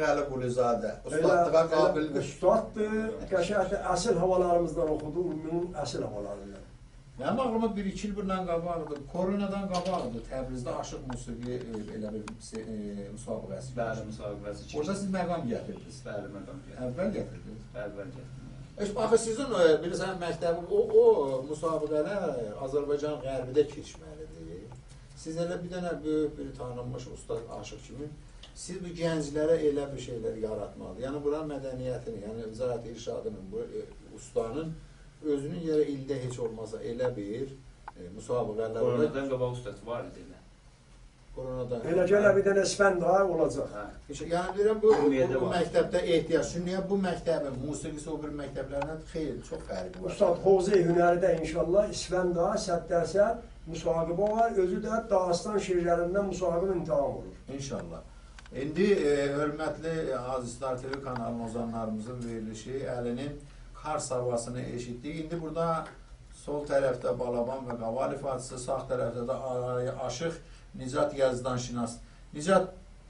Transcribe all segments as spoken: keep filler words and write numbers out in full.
Əli Qulizadə. Ustadlığa qabildir. Ustaddır, qəşəngdir, əsl havalarımızdan oxudu, ümuminin əsl havalarından. Mənim ağlıma bir iki il bundan qabaqdır, koronadan qabaqdır, Təbrizdə aşıq musiqi elə bir müsabiqəsi. Bəli, müsabiqəsi. Orada siz məqam gətirdiniz. Bəli, məqam gətirdiniz. Əvvəl gətirdiniz. Əvvəl gətirdiniz. Eş, baxı sizin bilirsən məktəbi, o, o müsabiqələ Azərbaycan qərbidə keçməlidir. Siz elə bir dənə böyük bir tanınmış ustad aşıq kimi, siz bu gənclərə elə bir şeylər yaratmalıdır. Yəni, buranın mədəniyyətini, yəni Ziraət İrşadının, bu ustanın özünün yerə ildə heç olmasa elə bir e, müsabiqələr... Koronadan qabaq ustad var idi elə. Koronadan... Elə gələ bir dənə spən daha olacaq. Hə. Yəni, deyirəm, bu, bu, bu məktəbdə ehtiyac. Çünki bu məktəbin musiqisi o bir məktəblərindən xeyli, çox fərqi var. Ustad Xozi hünəridə inşallah İsfən daha səddərsən müsahibə var. Özü də Dağıstan şirlərindən müsahibə imtihan olur. İnşallah. İndi e, hörmətli Azizlar T V kanalının ozanlarımızın verilişi Əlinin Kars havasını eşitdik. İndi burada sol tərəfdə Balaban və Qaval ifadəsi, sağ tərəfdə də aşıq Nicat Yazdan Şinas. Nicat,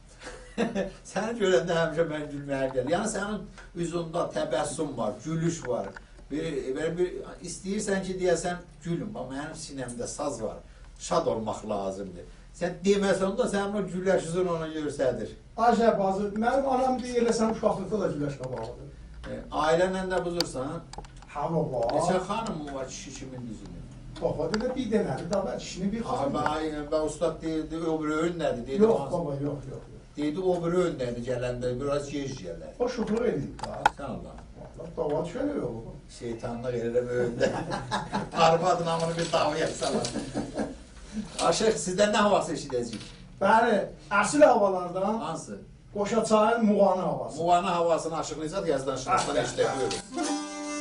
səni görəndə həmişə mən gülməyə gəlir. Yəni, sənin üzündə təbəssüm var, gülüş var. Bir, bir, bir, istəyirsən ki, deyəsən gülüm, amma mənim sinəmdə saz var, şad olmaq lazımdır. Sən deməsən da sənin o güləş üzün onu görsədir. Acəb, azır. Mənim anam deyir, elə sən uşaqlıqda da güləş qabağıdır. E, ailənlə də buzursan, Hamı var. neçə xanım var kişi kimin düzünü? Baba dedi, bir dənədir, da ben kişinin bir xanım var. Ben ustad deyildi, öbürü önlədi. Deyildi, Yox baba, yox, yox, yox. deyildi, öbürü önlədi gələndə, biraz gec gələr. O şuxluq edildi da. Sən Allah. Valla dava düşələ yox. Şeytanlıq edirəm öndə. Arvadın amını bir davaya salar. Aşıq, sizdən nə havası eşidəcək? Bəli, əsl havalardan Hansı? Qoşaçayın Muğanı havası. Muğanı havasını Aşıq Nicat Yazdan Şinasdan eşidək, buyurun.